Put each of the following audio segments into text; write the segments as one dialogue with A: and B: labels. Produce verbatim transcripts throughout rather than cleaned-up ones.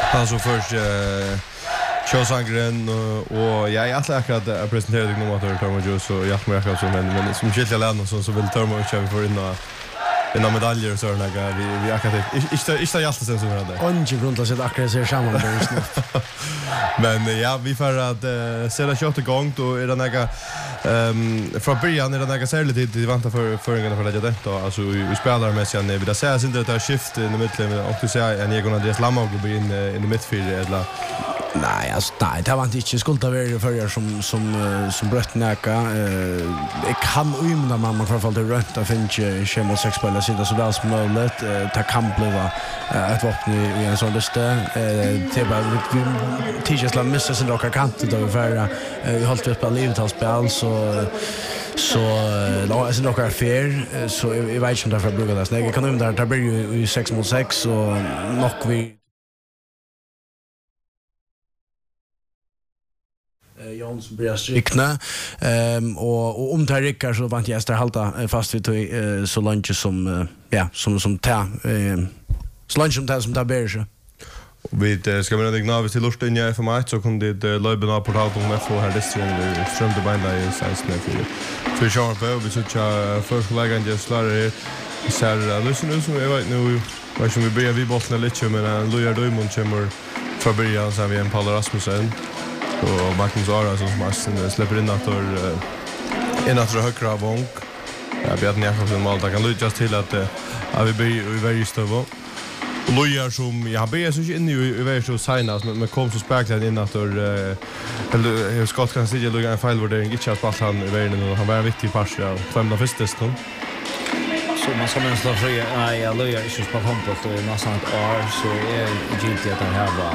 A: Alltså först eh Showsangren och jag är alltid akkurat att presentera dig nu att Tormo Juice och jag med också men men som skilja lärna så så vill Tormo köra för in en av medaljer och såna där vi vi akkurat inte inte jag alltid sen så där.
B: Onge grund att akkurat se samman där just nu.
A: Men ja, vi får att uh, se det kört igång då är det några ehm från början är det några särskilt tid vi väntar för föringarna för det då alltså vi spelar med sen vi där ser sen det skift i mitten och du ser en Egon Andreas Lamog in in the midfield eller
B: nej alltså nej det var inte skulda vara för som som som brött näka eh jag kan umna mamma för fall det rött att finna schema sex spelare sitta så väl som möjligt ta kan bli ett vapen i en sån lista eh till bara vi teachers la missa sin rockar kant då för vi hållt upp på livet av spel så så då är det nog fair så jag vet inte därför brukar det snägga jag kan umna där blir ju sex mot sex och nog vi Jons börjar strikna ehm och och om det rycker så vant jag att hålla fast vid uh, så långt som uh, ja som som ta uh, så långt som det som där ber sig.
A: Vi uh, ska med dig nu till Lustenia för mig så kunde det uh, löbna på portalen med för här det strömde strömde bända i sexton för för sharp vi så tja första lägen just slår så här lyssna nu så jag vet nu vad som vi börjar vi bottna lite men Luja Diamond kommer för början så har vi en Paul Rasmussen och Magnus Ara som massen släpper in att uh, in att högra vånk. Jag vet inte om det kan lyckas till att uh, vi blir i varje stöv. Lujar som jag ber så in i varje så signas men med kom så späckligt in att uh, eller Scott kan säga Lujar en fel vurdering inte att passa han i världen och han var en viktig pass av femma första stund.
C: Så man ska minst fria nej jag Lujar inte på kompot och nästan ett år så är det att det här var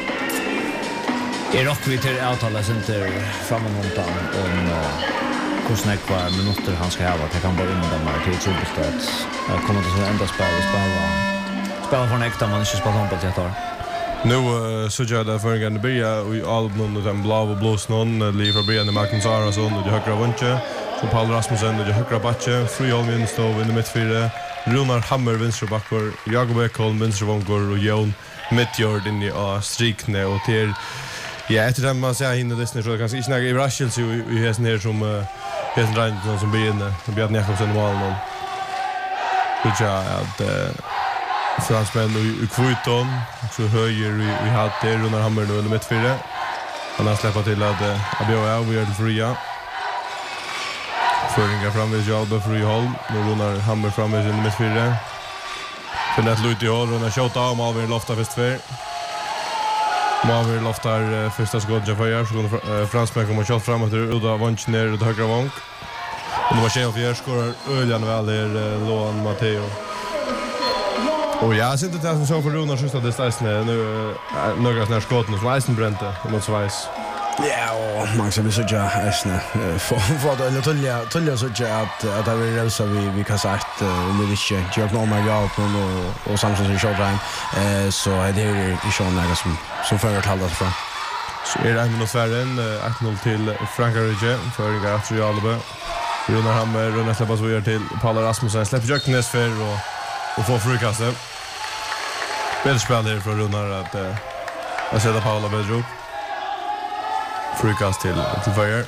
C: är rock vi till avtala center framomont om hur snäck var minuter han ska ha att kan bara in den där till trubbelstöt. Jag kommer till att ända spela spela spela för nästa man inte spela på det här.
A: Nu uh, så jag där för en börja och album och den blå och blå snön lever början med Magnus Arason och högra vänster så Paul Rasmussen och högra backe fri all min stov in i mittfältet Runar Hammer vänster backar Jakob Ekholm vänster vångår och Jon Midtjord in i uh, strikne och till ja, efter det man ser hinner det snart så kanske inte några i Russell så vi har sen här som heter Rand någon som blir inne och Björn Jakobsen i mål någon. Så jag att fransmän och Kvuton så höjer vi vi har det Runar Hammer nu i mittfältet. Han har släppt till att Abioa vi är fria. Föringar fram med Jalba Friholm och Runar Hammer fram med i mittfältet. För det lutar ju Runar skjuta av Malvin lofta först för Maver loftar uh, första skottet jag för så uh, fransmän kommer kört framåt och då vant ner det högra vånk. Och då Chef fjärde skorar öljan väl där uh, Loan Matteo. Och jag ser inte det som så för Runar sista distansen nu uh, några såna skott som Eisenbrente mot Schweiz.
B: Ja, och man ska vi så ja äsna för för det Latolia Latolia så ja att att det vill så vi vi kan sagt med det inte jag nog mer jag på och och Samson i showtime eh så är det ju i showen där som som för att hålla sig fram.
A: Så är det minus färden ett noll till Frankrike för Gatra Jalbe. Runar Hammer Runar släppas vidare till Paul Rasmussen släpper Jöknes för och och får frukastet. Bättre spel här från Runar att att sätta Paula Bedro. Frukast till till Fire.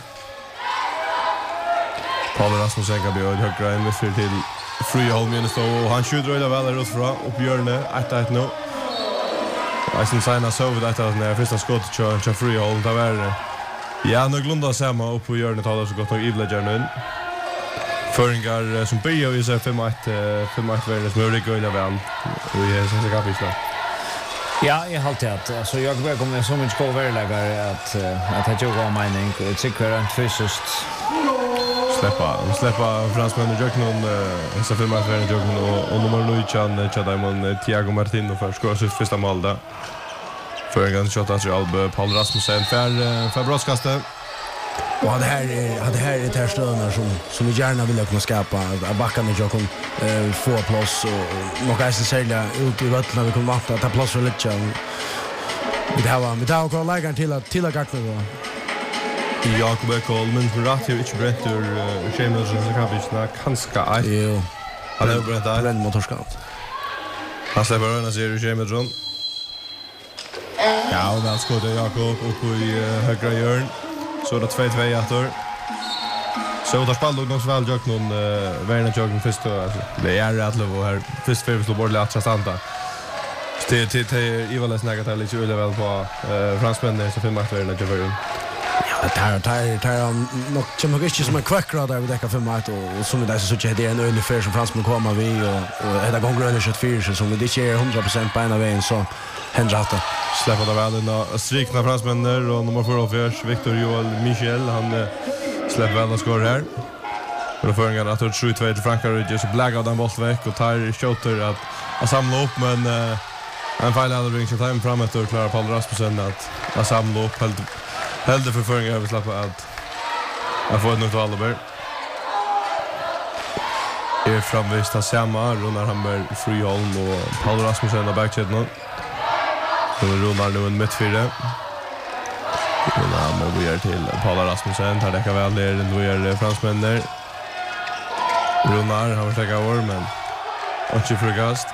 A: Paul Rasmussen kan bli högra in med för till Friholm igen stå och han skjuter över väl ut från upp hjörne ett ett nu. Jag syns signa så vid att när första skottet kör kör Friholm där var ja nu glunda samma upp på hjörnet håller så gott och Ivla Jarnun. Föringar som börjar i så fem ett fem ett värdes med Rico i väl. Vi är så kapitla.
C: Ja, jag har alltid att alltså jag vill komma så mycket på överläggare att att jag går mening det tycker jag fysiskt
A: släppa släppa fransmän och jag någon så för mig för jag och och nummer nio chan Chadamon Thiago Martino för skor sitt första mål där för en gång shot att Alba Paul Rasmussen för för broadcasten.
B: Och det här är det här är det här stönar som som vi gärna vill kunna skapa att backa med jag kan eh få plats och något är så sälja ut i vattnet vi kommer att ta plats för lite. Det här var vi tar och lägger till att till att gacka då.
A: Jakob Ekholm men rätt ju inte brett ur schemat så kan vi snacka kanske aj.
B: Jo.
A: Han är brett där.
B: Den motorskatt.
A: Han släpper öarna ser du schemat John. Ja, och väl skottar Jakob upp i högra hörn. Så det två två efter. Så där spelar nog så väl jag någon Werner Jörgen först då alltså. Det är rätt lov här. Först för vi slår bort lätt stanta. Det det det Ivar läs något här lite väl på fransmännen så fem efter när jag var.
B: Ja, tar tar tar nog som nog inte som en kvackra där vi täcker för mat och som det så så det är en öle för som fransmän kommer vi och och det går gröna kött fyra som vi det är hundra procent på ena vägen så händer det.
A: Släpper det väl en strikna fransmännen och nummer fyra Fjärs Victor Joel Michel han släpper väl och skor här. Och då får han att sju två till Frankrike så bläggar den boll veck och tar skjuter att att samla upp men en fel hade ring så time framåt och klarar Paul Rasmussen att att samla upp helt helt för förringen över släppa att jag får ett nytt Alberg. Är framvist att samma Runar Hammer Friholm och Paul Rasmussen och backchecken. Så Runar nu en mittfyra. Runar må vi är till Paul Rasmussen tar det väl där då är fransmännen. Runar har försökt år men inte frukast.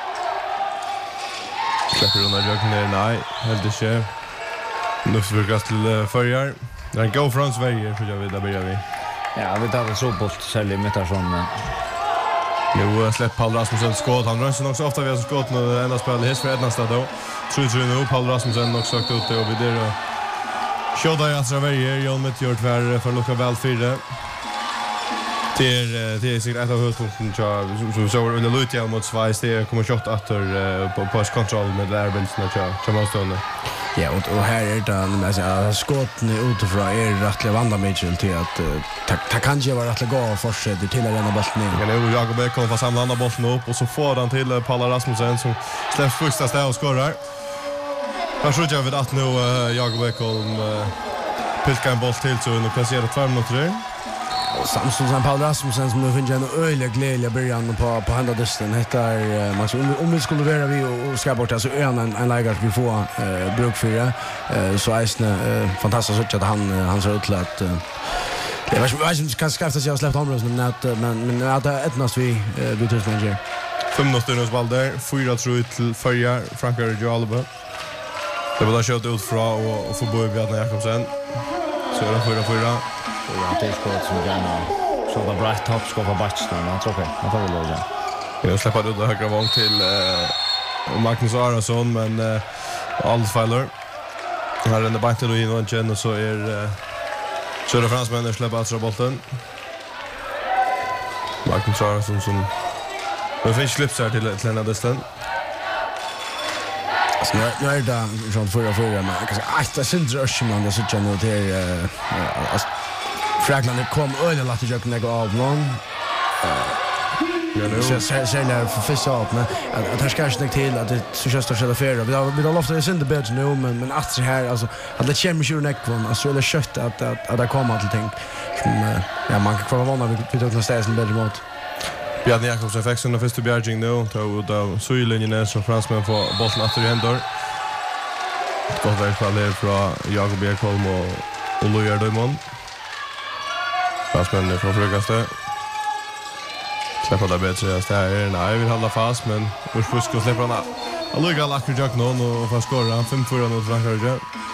A: Släpper Runar jag ner nej helt inte. Nu ska vi gå till förjar. Det är en go från Sverige så jag vet där börjar vi.
C: Ja, vi tar det så bolt sälj mitt där som
A: nu släpper Paul Rasmussen skott. Han rör sig också ofta via skott när det enda spelar häst för Ednastad då. Tror tror nu Paul Rasmussen också sagt ut det och vi där och Shoda i Sverige Jon med gjort för för lucka väl fyra. Det är det är säkert ett av huvudpunkterna så så så under Lutia mot Schweiz det kommer shot efter på pass control med där bilden så så måste hon.
B: Ja, och och här är det men alltså skotten utifrån är rättliga vanda Mitchell till att ta kan ju vara rättliga gå och fortsätta till att lämna bollen ner.
A: Ja, nu Jakob Beck kommer samla andra bollen upp och så får han till Paul Rasmussen som släpps första steg och skorar. Här skjuter jag vid att nu Jakob Beck kommer pilka en boll till så nu passerar två minuter.
B: Och Samson som Paul Rasmussen som nu finner en öliga glädje början på på hända dysten heter man om, om vi skulle vara vi och, och ska bort alltså en en, en lägare vi får eh, bruk för det eh, så är det eh, fantastiskt att han han ser ut till att eh, jag vet inte om kan skaffa sig att släppa områden men att men men att det ettnast vi eh, vi tror manager
A: fem minuter nu ball där fyra tror till förja Frankrike Jalba. Det var då skjuta ut från och, och få bo i Bjarne Jakobsen. Så är det fyra fyra.
C: Ja, det är skott som gärna så var bra topp skott på backen. Jag tror det. Jag får väl låta.
A: Jag släpper ut det högra vång till eh, Magnus Arason men eh, alls failar. Här är det bara till in och igen och så är eh, så är det fransmännen släpper alltså bollen. Magnus Arason som men finns slips här till till den distan.
B: Så nu är det från förra förra men kanske att det syns rush man det så känner det är Fraglandet kom öle lite jag kunde gå av någon. Ja, nu så så så där för första upp men att det ska inte till att det så just att köra för. Vi har vi har lovat det synd det bättre nu men men att så här alltså att det kommer ju nekvon alltså det kött att att att det kommer till ting som ja man kan kvar vara vi vi tar nästa bättre mot.
A: Bjarne Jakobsen fick sin första bjärging nu då då så i linjen så fransmän får bollen åter i händer. Gott väl kvar från Jakob Ekholm och Oloyar Dömon. Fransmännen från frukaste. Släpper det bättre att det här. Nej, vill hålla fast men Ursfusk och släpper han. Han luggar lackar Jack någon och får skåra fem fyra mot Frankrike.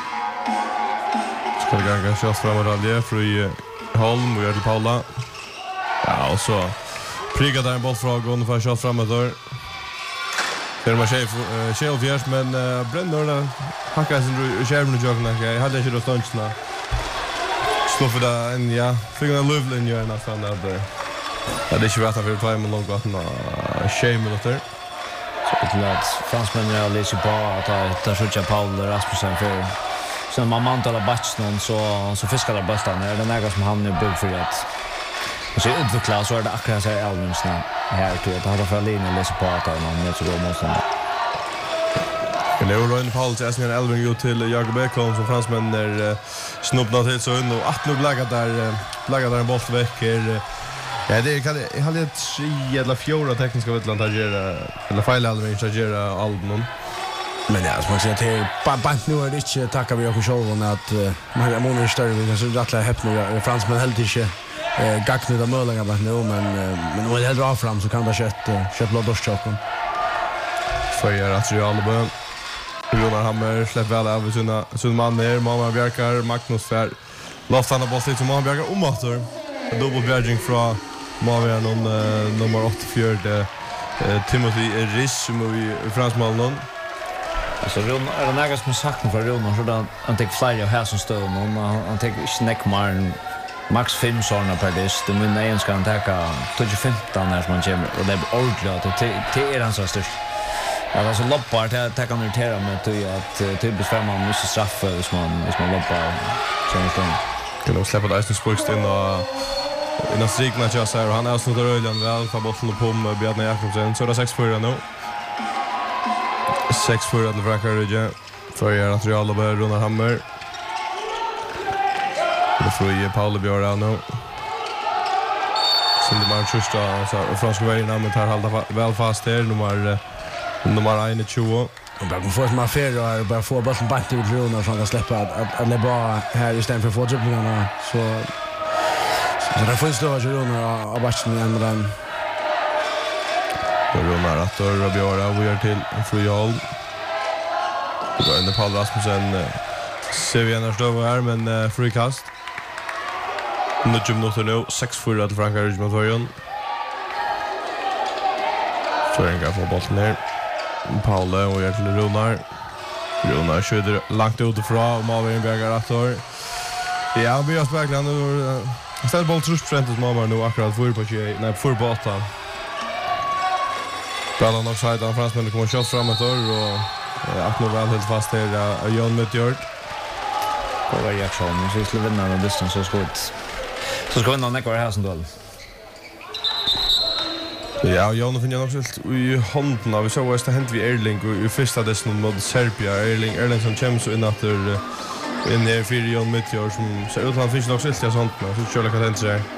A: Ska det gånga skott framåt Alje för Holm och gör till Paula. Ja, och så prickar där en boll från och får skott framåt där. Det är man chef chef Fjärs men Bränner hackar sin skärmen och joggar. Jag hade inte då stundsna. Slå för det en ja, fick en Lovelin gör nästan där. Ja, det är inte rätt för två men långt vatten shame minuter.
C: Så det att fransmännen är lite på att ta skjuta Paul Rasmussen för så man mantar batchen så så fiskar det bollen är det något som han är bygg för att så utveckla så är det akkurat så Elvinsna här till att ha för linjen lite på att man inte så går motståndare.
A: Det är Ryan Paul till Asmian Elving ju till Jakob Ekholm som fransmän är snubbnat till så in och att nu lägga där lägga där en boll veck är ja det kan jag hade ett jävla fjorda tekniska Vitland att göra eller fel Elving att göra album.
B: Men ja, som man säger till bant nu är det inte tackar vi också själva att man måste ju större vi kan så rättla häpna fransmän helt inte eh gagna de möjliga bara nu men men om det drar fram så kan det kött kött bloddorschocken.
A: För att Alba Jonar Hammer släpper väl av sina sina man ner. Mamma Bjarkar, Magnus Fär. Loftan har bollen till Mamma Bjarkar om åter. En dubbel bjärging från Mamma någon uh, nummer åttiofyra uh, Timothy Riss som är i fransmålen.
C: Alltså Ron är det något som sagt för Ron så då han tar flyger av här som står någon han tar snackmar max fem såna per dis. Det men nej ska han ta tjugofemton när man kommer och det blir ordentligt till till är han så störst. Ja, alltså loppar det ta kan notera med att typiskt för man måste straffa som man som man loppar som står.
A: Kan de släppa det som spurst in och innan strikna jag säger han är snart röjlan väl för bollen på med Bjarne Jakobsen så det är sex fyra nu. sex fyra till Frankrike för er att Real och Jonar Hammer. Det får ju Paul Björn nu. Sen det man första så franska vägen med tar hålla väl fast där nummer nummer tjugo.
B: Och bara få som affär och bara få bollen bort till Jonar så han kan släppa att att lägga här istället för att få dribblingarna så så det får stå Jonar av matchen igen med den.
A: Jonar att och Björn och gör till Frujal. Det var en Paul Rasmussen ser vi annars då här men frikast. Nu tjugo minuter nu sex fyra till Frankrike mot Varjon. Föringar får bollen ner. Paul och gör till Jonar. Jonar skjuter långt utifrån och Malvin Berger attor. Ja, vi har spelat nu. Ställ boll trus procent mot Malmö nu akkurat för på tjugo. Nej, för på åtta. Ballan offside av fransmännen kommer skott framåt och att nu väl helt fast här Jon Mutjord.
C: På reaktion så skulle vinna den distans så skott. Så ska vinna näkvar här som då.
A: Ja, Jon finner också i handen av vi så var det hänt vi Erling i första dessen mot Serbia. Erling Erling som kommer så in efter in i fyra Jon Mutjord som ser ut att han finns också helt sånt så kör det kan sig.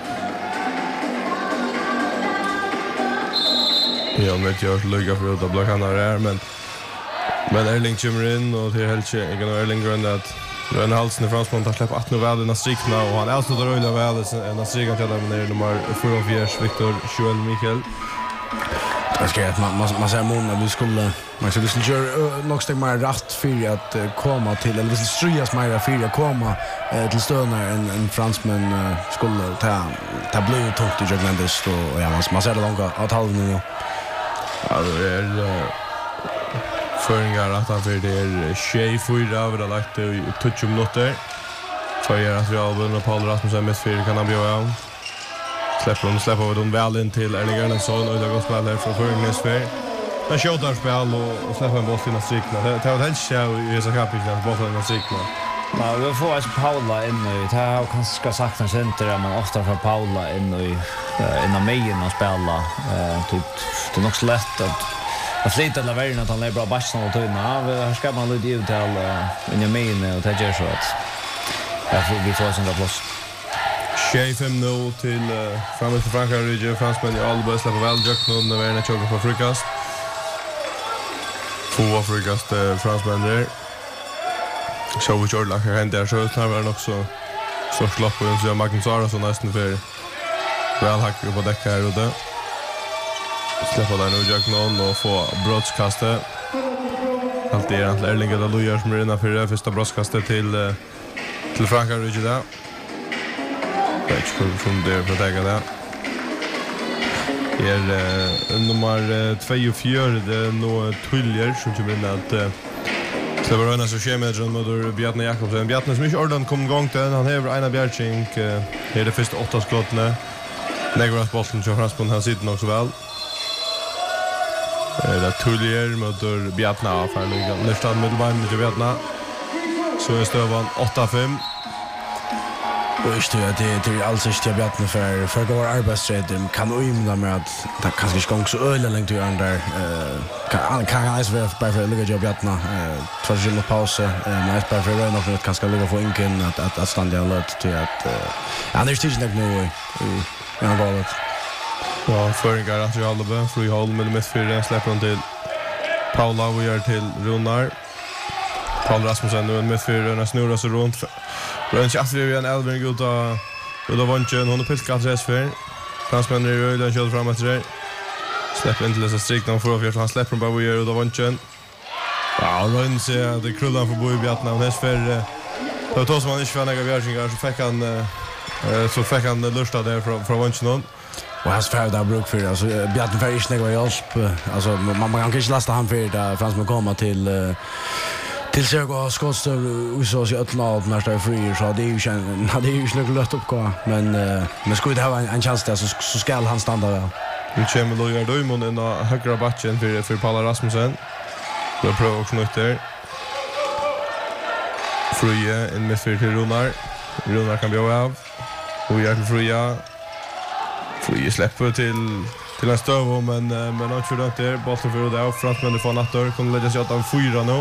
A: Jon Mutjord luggar för att blocka han där men men Erling kommer in och till helt inte kan Erling grunda att den halsen i fransmån tar släpp att nu väl den strikna och han avslutar rullar väl en strikna till dem ner nummer fyra Victor Joel Michael.
B: Jag ska att man man säger mån vi skulle man ska visst göra något steg mer rätt för att komma till eller visst stryas mer för att komma till stönar en en fransman skulle ta ta blue tungt i Juglandes och ja man man ser det långa att halva nu.
A: Ja det är föringar att han för det är tjej fyra över det lagt i tjugo minuter. För att vi har vunnit Paul Rasmussen med fyra kan han bjöa. Släpper hon släpper de väl in till Erling Erlendsson och det går spel där från Föringnäs för. Han skjuter spel och släpper en boll in i strikna. Det har helt själv i så kapitlet bollen in i strikna.
C: Ja, vi får alltså Paula in i det har kanske sagt en center man ofta för Paula in i in i mejen och spela eh typ det är nog så lätt att Jag flyttar alla världen att han är bra bassen och tunna. Här ska man lite ut till in i mejen och ta gör så att vi får sån där plats.
A: fem noll till uh, framåt till Frankrike. Fransmän i Alba släpper väl Jack nu när vi är tjockar på frukast. Två frukast uh, fransmän där. Så vi kör lackar hänt där så det var det också så slapp och så Magnus Arason nästan för väl hackar på däck här och det. Släppa där nu Jack nu och få brottskastet. Allt är att Erling eller Lujar som är inne för det första brottskastet till uh, till Frankrike där. Jag vet inte från det för att äga det. Det är uh, nummer tjugofyra, det är nog Tullier som kommer in att uh, släpper röna så sker med mot Bjarne Jakobsen. Bjarne som inte ordan kom igång till, han har Einar Bjerging. Uh, det är det första åtta skottene. Negras bollen så frans på den här sidan också väl. Det är Tullier mot Bjarne av här. Nästan medelbein mot Bjarne. Så är stövan åtta fem.
B: Och just det det det är alls inte Bjarne för för går arbetsrätt kan ymna med att det kanske ska också öle längt ju under eh kan kan han ens vara bara för att lägga Bjarne eh två timmar paus men är bara för att nog att kanske lägga få inken att att att stanna alert till att ja det är stigen nu i ja valet.
A: Ja föringar att jag alla Free Hall med med fyra släpper hon till Paula vi gör till Runar. Paul Rasmussen nu med fyra snurrar så runt. Rönt att vi en Elvin ut av ut av vunchen hon har pilkat rätt för. Fransmän är ju den kör framåt där. Släpper inte läsa strikt någon för att han släpper bara vi gör ut av vunchen. Ja, Røyne ser at det krullar for bo i Bjartna, og næst for det var to som han ikke var nægge vjersingar, så fikk han så fikk han lust av det fra vansjen.
B: Och hans färd där bruk för alltså Bjarne Färg inte var hjälp alltså man man kan inte lasta han för det fram som komma till till Sergo och Skottstor och så så att nå när det är fri så det är ju en hade ju inte lätt upp gå men men skulle det ha en chans där så så ska han stanna där.
A: Nu kommer Lojar Dömon in och högra backen för för Paula Rasmussen. Då prövar och knutter. Fruje in med för till Runar. Runar kan bli av. Och jag till Fruje. Fruje släpper till till en stöv men men han kör inte bollen för det och frontmännen får nattor kommer lägga sig åt av fyra nu.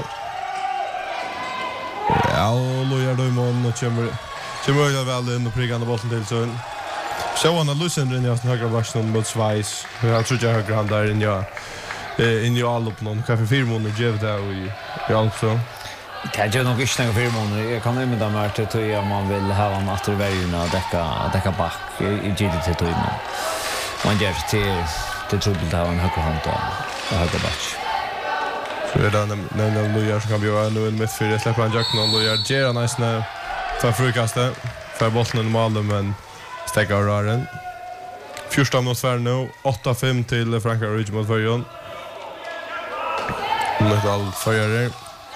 A: Ja, Lojar Dömon och kommer kommer väl väl in och pricka bollen till så. Så han har lusen in i hans högra backen mot Schweiz. Jag tror jag högra hand där in ja. In i all upp någon kaffe fyra månader ger det och i alltså.
C: Det är ju nog inte några fyra månader. Jag kan inte med till till om man vill ha en återvärjning och täcka täcka back i G D T till man. Man gör till till trubbel där en högra hand och högra back.
A: Så är det när när Lojar som kan bli nu en mitt för släppa en jack någon Lojar ger nice nu för frukastet för bollen normalt men stäcka raren. Första mot Sverige nu åtta fem till Frankrike Ridge mot Färjön. Med all förare.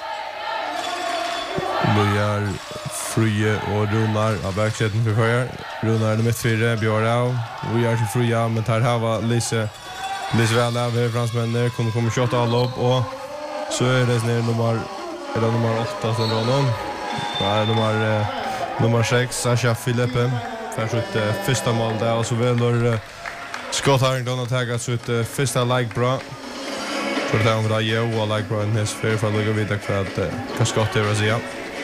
A: Lojar Fruje och Runar av backsätten för Färjön. Runar är mitt fyra Björau. Vi är till Fruje men tar här var Lise Lise väl av här fransmännen kommer komma shot all upp och så är det ner nummer är det nummer åtta sen då någon. Ja, nummer nummer sex Sasha Philippe. För sitt första mål där och så väl Scott Harrington har tagit sitt första like bra. För det har vi ju och like bra i nästa för för att lägga vidare för att kan Scott det Brasil.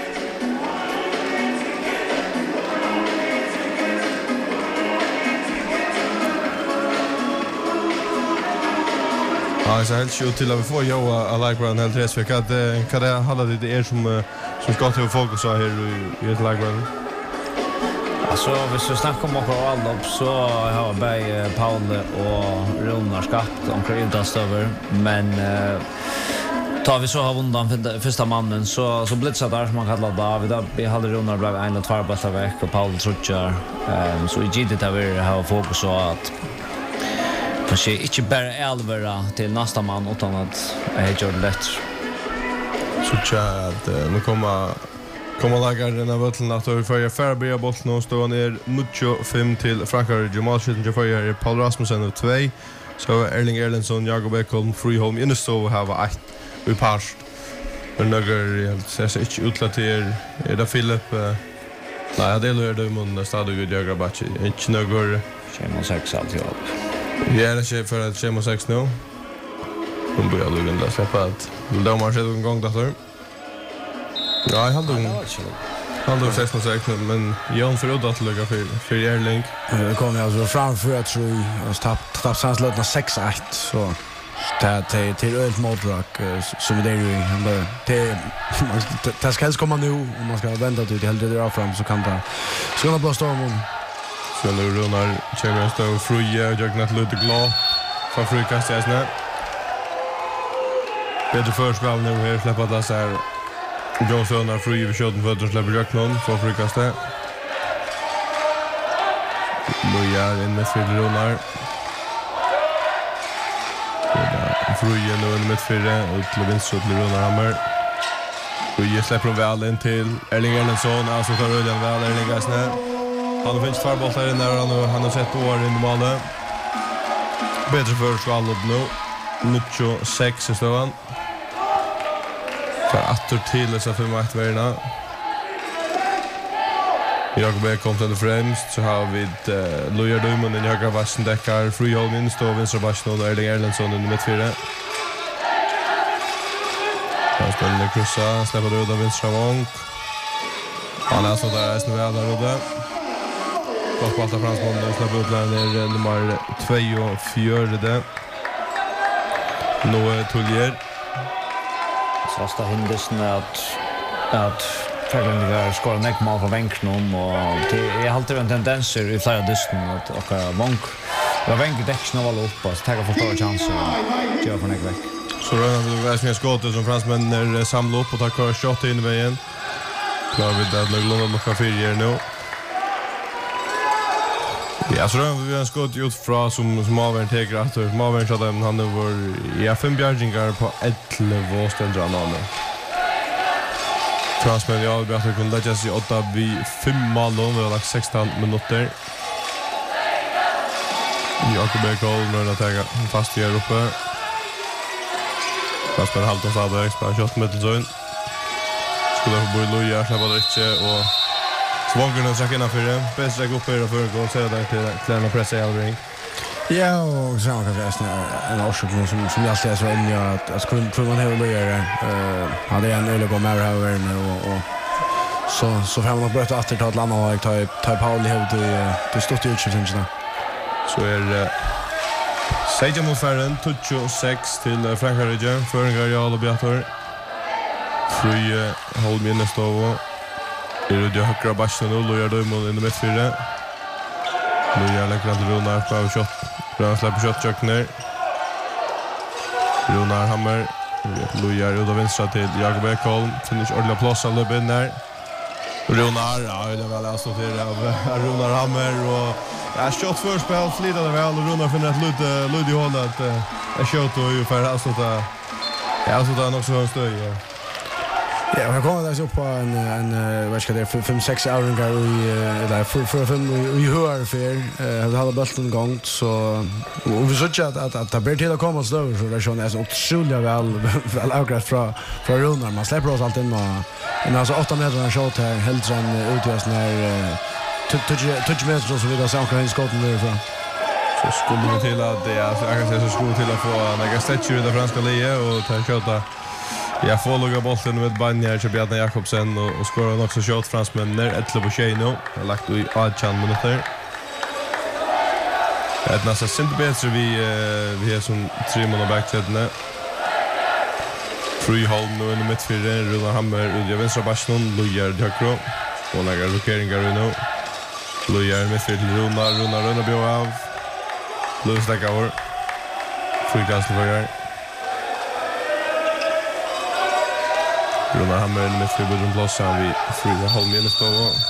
A: Ja, så helt ju till att vi får ju och like bra helt rätt för att kan det handla det är som som Scott har fokus på här i ett like bra.
C: Så hvis vi snakker om akkurat alle så har Berg, Paul og Runar skatt omkring utastøver, men uh, tar vi så har vundan första mannen så så blitzar där som man kallar David där vi hade Runar blev en eller två bollar veck och Paul trutchar um, så i G D T vi har fokus på att kanske inte bara elvera till nästa man utan att jag gör det lätt.
A: Så tjat nu kommer Kommer lagar den av bollen att vi får förra börja bollen och stå ner nio fem till Frankrike Jamal Schitten för Paul Rasmussen och två så Erling Erlendsson Jakob Ekholm Freeholm in the store have ett vi pass men några så så inte utlat till är det Philip nej det är det men stadig good Jakob Batch inte några
C: Jamal sex allt jag
A: ja det är för att Jamal sex nu de börjar lugna det släppa att de har sett en gång där. Ja, jag hade en Han då sex mot sex men Jan för att lägga för för Erling.
B: Det kommer alltså framför jag tror jag tapp tapp sans låt sex ett så det till till ölt modrock som det är ju det det ska helst komma nu om man ska vänta till helt det där fram så kan det ska det blåsa om
A: så nu Runar Champions då Fruje och jag lite glad för frukast jag snä. Bättre förspel nu här släppa det så här. Johnson har fri i skjuten för att släppa Jacknon för frukastet. Lojar in med fyra Runar. Fruje nu in med fyra ut till vänster till Runar Hammer. Fruje släpper väl in till Erling Erlendsson alltså tar Röden väl Erling Gasne. Han har finns två bollar in där och han har sett år i normala. Bättre för så alla nu. nio sex så han. För åter till så för makt värna. Jakob Ekholm till främst så har vi uh, Lojar Dömon i högra vassen däckar Freeholm in stå vänstra backen och Erling Erlendsson i mitt fyra. Han spelar krossa, släpper ut av vänstra vånk. Han är så där resten väl där ute. Gott på allt fransmål och släpper ut ner nummer två och fjärde. Noe Tullier.
C: Så står Henderson att att Färjön skårar näck mål från bänken och det är alltid en tendens i flera dysten att och vank var vänk däck snabbt upp och ta för stora chanser. Gör för näck.
A: Så rör vi väl med skottet som fransmännen samlar upp och tar kör shot in i vägen. Klar vi där Lugland och lucka fyra nu. Ja, så rör vi en skott ut från som som Marvin tar rätt och Marvin shot den han var ja fem bjärgingar på elva ständra namn. Fransmännen ja, vi har kunnat lägga sig åtta vid fem mål och vi har lagt sexton minuter. Jakob Ekholm när det tar fast här uppe. Fast med halvt och Sabex på shot mittelzone. Skulle få bolla ja, släppa det inte och svångarna ska kunna för det. Bäst jag går på det för att se där till kläderna pressa i ring.
B: Ja, och så kan jag säga en orsak som som jag alltid är så inne att att skulle tror man hela göra eh hade en öle gå med över nu och och så så får man bröt att ta ett land och ta ta Paul i huvudet till stort utskjutning.
A: Så är Seja Mofaren tjugosex till Frankrike för en Real och Beator. Free hold me in the store. Det är ju högra backen och då gör det mål in i mittfältet. Nu gör det klart Runar på shot. Runar släpper shot check ner. Runar Hammer. Lujar ut av vänstra till Jakob Ekholm. Finish ordentliga plats av Lubben där. Runar, ja det är väl alltså till av Runar Hammer och ja shot för spel flydade väl och Runar finner ett lut lut i hållet. Jag shot och ju för alltså att ja alltså då också en stöj.
B: Ja, jag kommer där upp på en en vad ska det fem sex avringar i eller för för fem i hör för hade hade bulten gångt så och vi såg att att att det blir till att komma så då så det är så otroligt väl väl avgrätt från från Runar man släpper oss alltid med en alltså åtta meter en shot här helt sen utgås när touch touch meter så vidare så kan han skotta ner ifrån.
A: Så skulle det till att det alltså jag kan säga så skulle till att få några statue i det franska ligan och ta skjuta. Jag får lugga bollen med Banjar till Bjarne Jakobsen och, och skorar också shot fransmän ner elva på tjej nu. Jag har lagt i arton minuter. Det är nästan inte bättre vi vi är som tre mål backsättna. Freehold nu i mittfältet, Runar Hammer ut i vänstra backen, Lujar Djakro. Och några rokeringar nu. Lujar mittfältet Runar, Runar Runar blir av. Lujar Djakro. Frikast för Runar Hammer med fyra budden plats han vi fyra halv minus på.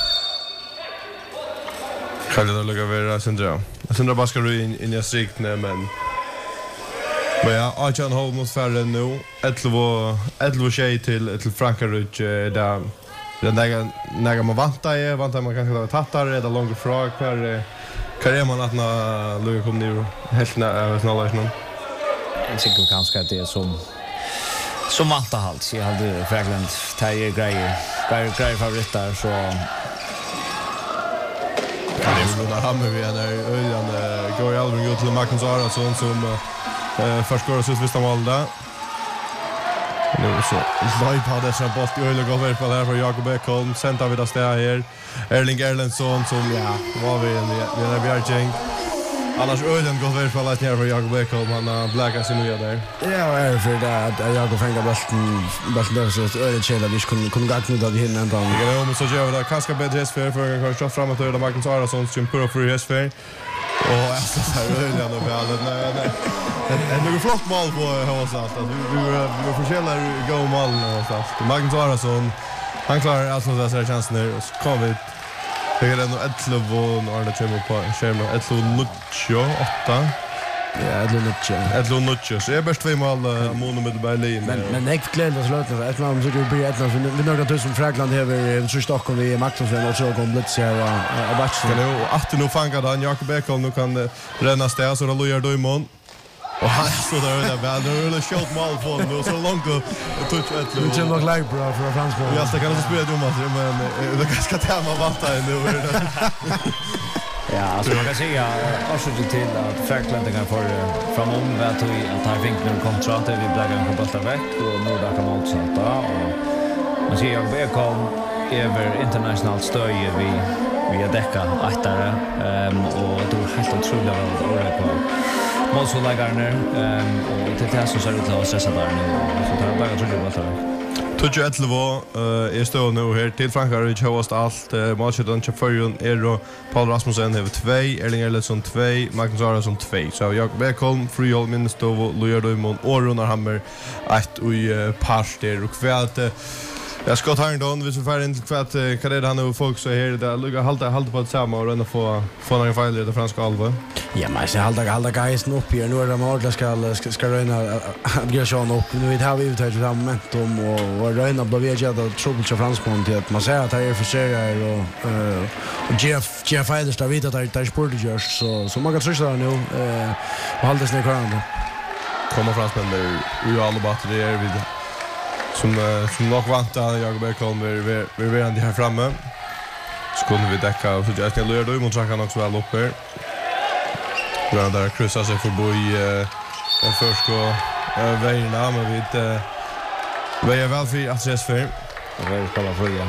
A: Kan det lugga vara Sandra. Sandra bara ska in in i strikne men men ja, Arjan håll mot färre nu. elva elva tjej till till Frankrike där den där när man vantar är vantar man kanske då tattar eller långa frågor för kan man att när lugga kom ner helt när snällare någon.
C: Jag tycker kanske att det är som som vanta halt. Jag hade Franklin Tajer grejer. Grejer grejer favoriter så
A: ja, det är Runar Hammer vi är öjan går i allmän ut till Marcus Arason som eh först går så visst mål där. Nu så live på dessa boll i öle går på där för Jakob Ekholm sent av det där här. Erling Erlendsson som ja, var vi en vi är Bjärging. Annars ölen går väl för att ner för Jakob Ekholm han har bläckat sig nu där.
B: Ja, är för det att Jakob fänger bollen bollen så att ölen chela vi skulle kunna gå ut av det hinner ändå.
A: Det är om så gör det kanske bättre för för att köra framåt och Marcus Arason som på för häsfär. Och alltså så här ölen och väl nej nej. En en flott mål på Håsalt. Vi vi vi försöker gå mål någonstans. Marcus Arason han klarar alltså det så här chansen nu och så kommer vi det är ändå elva och Arne kommer på skärmen elva åtta.
B: Ja, elva noll.
A: elva noll. Så är bäst två mål mål med Berlin.
B: Men men jag glädjer oss låt att man så blir ett av vi några tusen Frankland över så Stockholm vi Max för och så kom lite så här och batchen.
A: Nu att nu fångar han Jakob Ekholm nu kan ränna stäs och Lujar Doimon. Och han så där där väl det är en shot mål på nu så långt och touch ett
B: lite. Det känns like bra för fransmän.
A: Ja, det kan inte spela dum alltså men det kanske ska ta man vanta nu.
C: Ja, alltså man kan säga också till att Franklin kan få fram om att att han fick nu kontrakt vi bläggar på bollen veck och nu där kan man också ta och man ser jag Ekholm över internationellt stöd vi vi är täcka åttare ehm och då helt otroligt väl och på målsolagarna ehm och det är så så ut att stressa där nu så tar jag bara tror det var
A: Tutsi ellevo är stå nu här till Frankrike host allt matchen till förrun är då Paul Rasmussen har två, Erling Erlendsson två, Magnus Arason två. Så jag Beckholm, Friol Minnestovo, Lojar Doimon och Runar Hammer ett i parster och kvärt. Jag ska ta en dag vi så färd in till kvärt kan det han och folk så här där lugga halta halta på samma och och få få några fel i det franska alva.
B: Ja, men så halta halta guys upp här nu är det mål ska ska ska röna blir så upp nu vet har vi ut här momentum och och röna blir vi ju då trouble till fransman till att man säger att det är för sig och och Jeff Jeff Eilers där vet att det är sport just så så man kan trycka nu eh och hålla sig kvar.
A: Kommer fransmän där ju alla batterier vid som som nog vantar jag Beckholm vi vi vi är här framme. Skulle vi täcka och så jag ska löra då mot kan också väl upp här. Ja, där kryssar sig förbi eh först gå vägarna men vi inte vi är väl för att ses för.
C: Vi ska vara fria.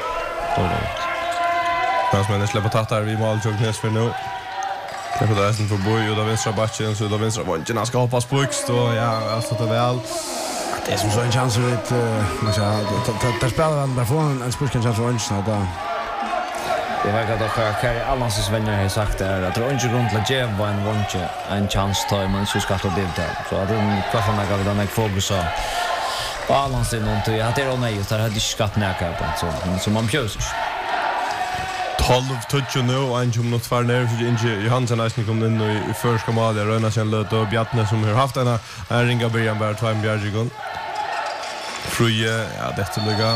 A: Fast men det släpper tattar vi mål tog näst för nu. Det är där sen förbi och då vänstra backen så då vänstra vänsterna ska hoppas på högst och ja, alltså det väl.
B: Det är som så en chans att man ska ta spela den där från en spurken chans för vänsterna där.
C: Jag vet att det Kari Allansens vänner har sagt det att det är inte grund till att ge en vunche en chans till man så ska ta det där. Så att det kvar från några den fokus på Allansen någonting att det är nej så hade skatt näka på så så man pjös.
A: tolv touch nu och en jump not far ner så inte Johansson nästan kom in i första mål där Röna sen löt och Bjartne som har haft en en ringa början bara två Bjärgigon. Fruje ja det lugga.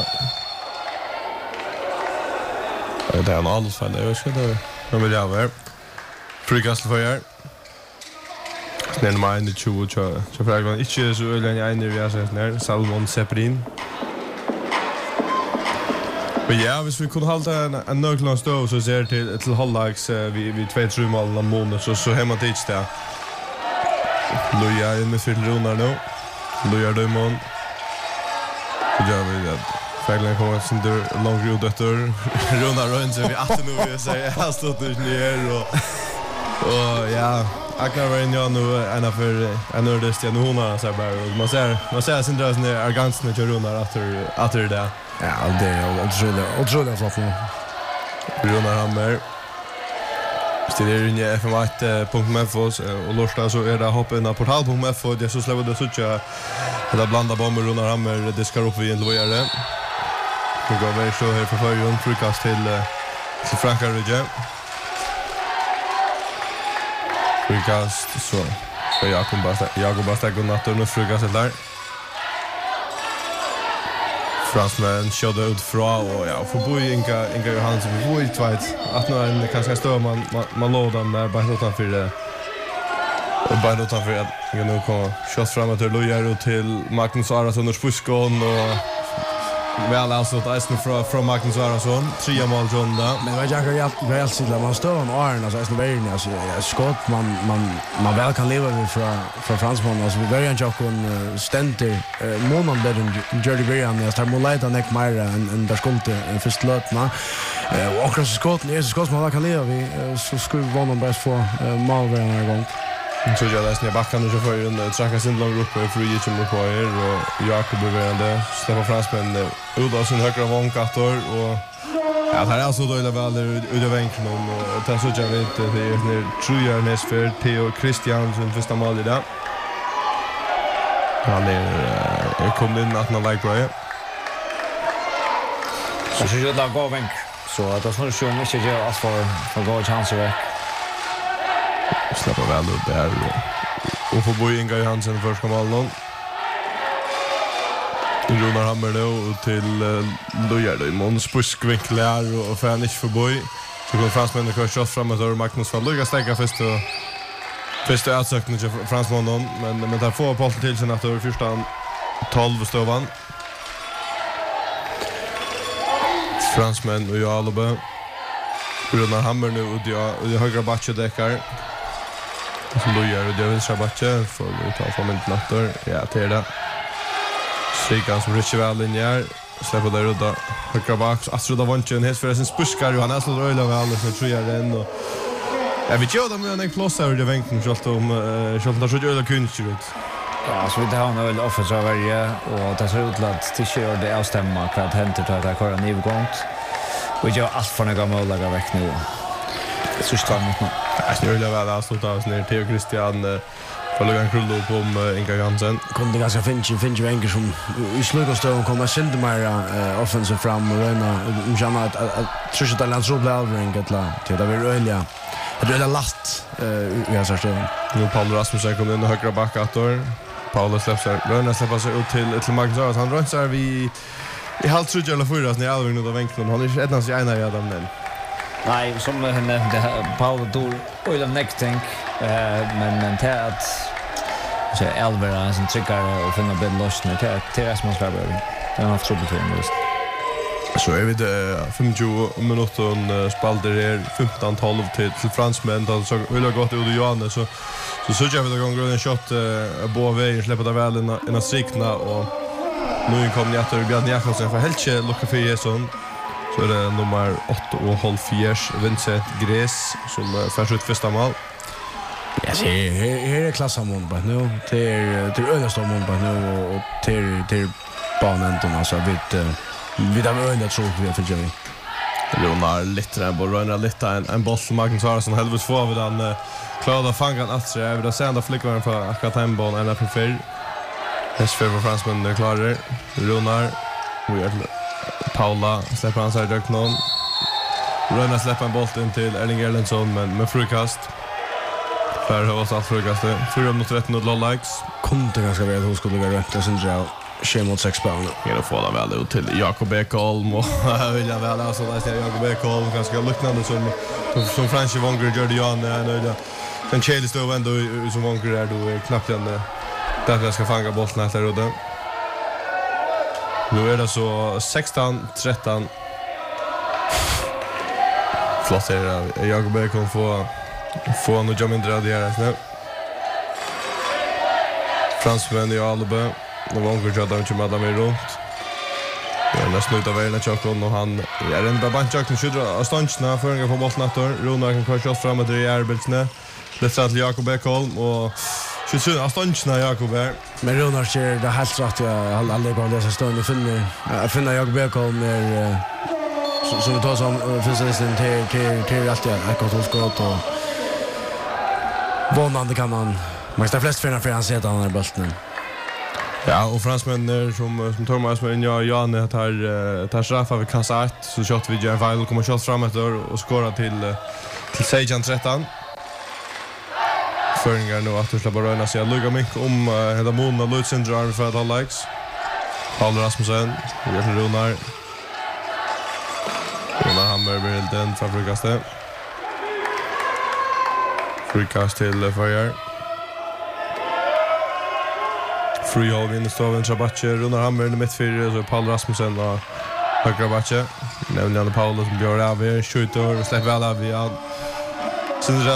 A: Det är en alldeles fall, jag ska det. Nu vill jag vara. Frikastel för er. Snäll mig in i tjugo, så frågar man inte så ölen jag in i vi har sett när Salmon Seprin. Men ja, hvis vi kunne halda en, en nøkland stå så ser til til halvdags vi vi två tre mål om månaden så så hemma till där. Loja in med fyll runar nu. Loja Doimon. Ja, vi det. Fäglen kommer sin där lång rod efter Runar runt så vi att nu vi säger jag står där ner och och ja, Agnar var inne nu en av för en ördest jag nu hon har så bara man ser man ser sin dras ner argansen till Runar efter efter det.
B: Ja, det är otroligt otroligt flott nu.
A: Runar Hammer. Stiger in i f m ett punkt m f och lörsta så är det hoppa in på portal punkt m f och det så släpper det så tjocka det där blanda bomber Runar Hammer det ska upp igen lojare. Nu går vi så här för förrjun frukast till till Frankrike. Frukast så för Jakob Basta Jakob Basta går natten och frukast där. Fransmän körde ut från och ja för bo Inga Inga Johansson vi bo i tvätt att nu en kanske stå man man lådan där bara utanför det bara utanför att jag nu kommer skjuts framåt till Lojar och till Magnus Arason och Fuskon och väl alltså att Eisen från från Magnus Arason tre mål runda
B: men vad jag har väl sett man står om Arne så är det väl alltså skott man man man väl kan leva med från från fransman alltså vi börjar ju kon stenter månaden där Jordi Brian jag tar målita neck Myra en en där skolte en först lötna och också skott är så skott man kan leva vi så skulle vi vara bäst få mål den här gången.
A: Så jag läste ner backarna och så får ju en tracka sin lång upp för ju som på er och Jakob bevänder Stefan Fransman Uda sin högra vångkattor och ja det är alltså då är väl ut av vänken och det så jag vet det är när tror jag näst för Theo Christian som första mål i det. Han är kom in att någon like right.
C: Så så jag då går vänk så att det så så mycket jag as för för gå chanser.
A: Släpper väl upp där och får bo Inga Johansson första målen. Runar Hammer då till Lojar då i Måns buskvinklar och fan inte för boy. Så går fransmännen kör skott framåt och Magnus van Loja stäcka först och först är utsökningen till fransmännen men men där får bollen till sen efter första tolv stovan. Fransmän och jag Alba. Runar Hammer nu och jag och högra backen däckar. Som Lojar och det vill Shabbatche för att ta fram en natter. Ja, det är det. Strikan som Richie väl in här. Släpper där udda. Högra bak. Astrid av Vonchen. Helt för sin spuskar. Och han är så röjlig av alla som tror jag den. Och jag vet inte om jag har en plås över det vänken. Kjalt om det så röjlig kunst ut.
C: Ja, så vi har en öl offensiv varje och det ser ut att det inte gör det avstämma för att hämta till att det köra nivgångt. Och jag har allt för några målaga väck nu. Så står mot nu.
A: Jag skulle vilja väl avsluta oss ner till Christian för Logan Krullo på Inga Jansen.
B: Kunde ganska finns ju finns ju enkelt som i slutstånd kommer synda mer offensiv fram och röna och känna att tror att Lands Rob Alvering att till det blir öliga. Det är lätt eh jag sa så.
A: Nu Paul Rasmussen kommer in och högra backator. Paul släpper röna släpper sig ut till till Magnus han rönsar vi i halvt trudja eller fyra när Alvering då vänken han är ett av sig ena i dem den.
C: Nej, som han nämnde Paul Dor och den next thing eh men men till att så Alvera som trycker och finna bättre lösningar till till Rasmus Faber. Det har haft så betyder just.
A: Så är vi det femtio minuter spalter är femton tolv till till fransmän då så vill jag gå till Johannes så så så jag vill gå grön en shot på vägen släppa det väl in i strikna och nu kommer jag att Björn Jakobsen för helt inte lucka för Jason så är det nummer åtta och halv fjärs Vincent Gräs som förs ut första mål.
B: Ja, så här är klassamon på nu till till östomon på nu och till till banan då så vid vi där var ändå så vi för Jerry.
A: Lunar lite där bara röna lite en en boll som Magnus Haraldsson helvetes får vi den klara fangan att så är det sen att flicka för akkurat hembanan eller för fyr. Häst för fransmän klarar Lunar vi är Paula släpper han sig direkt någon. Röna släpper en boll in till Erling Erlendsson men med frukast. För det var så att frukast fyra mot tretton och likes.
B: Kunde ganska väl hos skulle gå rätt och sen dra tjugo mot sex pound.
A: Jag får det väl ut till Jakob Ekholm och jag vill jag väl alltså där ser Jakob Ekholm ganska luktande som som Franske Wonger gör det ju han är nöjd. Sen Chelsea står ändå som Wonger är då knappt igen där jag ska fånga bollen här då. Nu är det så sexton tretton. Flott är det. Jakob Ekholm får få nu jump in där där nu. Fransmän i Alba. Nu Wonger gör det inte med dem runt. Det är nästan utav vägen Chakon och han är en babanchak som skjuter astanchna för en på bollen Rona kan köra shot framåt i Erbilsne. Det sätter till Jakob Ekholm och skjuter astanchna Jakob är.
B: Men Rona kör det helt rätt jag aldrig går det så står och finner jag finner Jakob Ekholm är så så vi tar som precis in till till till allt jag kan ta skott och vånande kan man man ska flest finna för han ser att han är bollen.
A: Ja, och fransmän som som Thomas men jag Jan att här tar straffa vid kassa ett så shot vi gör väl kommer shot framåt och skora till till Sejan tretton. Förringar nu att släppa röna sig lugga mycket om hela Mona Lutzendrar för att ha likes. Paul Rasmussen, vi är Runar. Runar Hammer vill den för frukaste. Frukast till Fire. Free av in i staven Trabatche, Runar Hammer i mittfyr, så Paul Rasmussen och högra Batche. Nämligen Paul som gör av er, skjuter och släpper väl av igen.